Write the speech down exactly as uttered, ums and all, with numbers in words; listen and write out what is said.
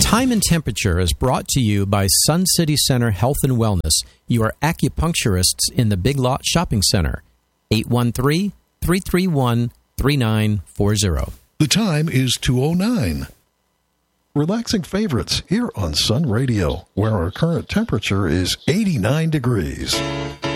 Time and Temperature is brought to you by Sun City Center Health and Wellness, your acupuncturists in the Big Lot Shopping Center. eight one three, three three one, three nine four zero. The time is two oh nine. Relaxing favorites here on Sun Radio, where our current temperature is eighty-nine degrees.